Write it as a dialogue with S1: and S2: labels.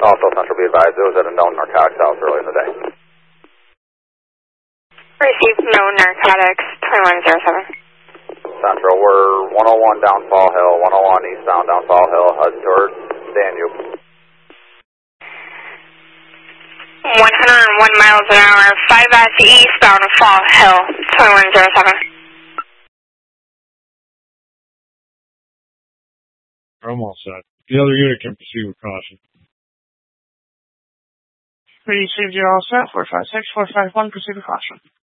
S1: Also, Central, be advised, it was at a known narcotics house early in the day.
S2: Received no narcotics, 2107.
S1: Central, we're 101 down Fall Hill, 101 eastbound down Fall Hill, heading towards Danube.
S2: 101 miles an hour, 5S eastbound of Fall Hill, 2107.
S3: I'm all set. The other unit can proceed with caution.
S4: Received, you're all set. 456, 451, proceed with caution.